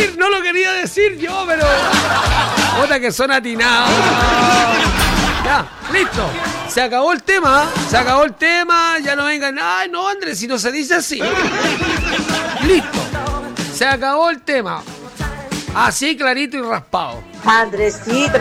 decir, no lo quería decir yo, pero... Puta que son atinados. Ya, listo. Se acabó el tema, ya no vengan. Ay, no, Andrés, si no se dice así. Listo. Se acabó el tema. Así clarito y raspado. Andresito.